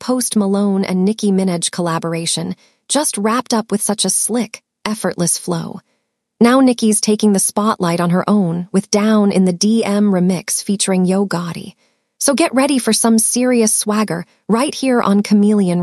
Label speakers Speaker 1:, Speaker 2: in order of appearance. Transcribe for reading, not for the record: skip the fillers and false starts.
Speaker 1: Post Malone and Nicki Minaj collaboration, just wrapped up with such a slick, effortless flow. Now Nicki's taking the spotlight on her own with Down in the DM remix featuring Yo Gotti. So get ready for some serious swagger right here on Chameleon